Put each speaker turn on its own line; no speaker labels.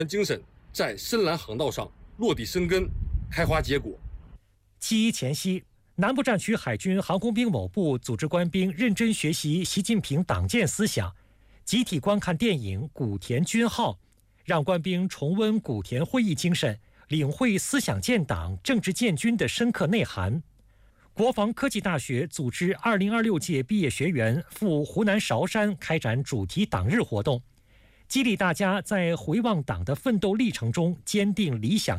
精神在深蓝航道上落地生根、开花结果。
7.1前夕，南部战区海军航空兵某部组织官兵认真学习习近平党建思想，集体观看电影《古田军号》，让官兵重温古田会议精神，领会思想建党、政治建军的深刻内涵。国防科技大学组织2026届毕业学员赴湖南韶山开展主题党日活动，激励大家在回望党的奋斗历程中坚定理想。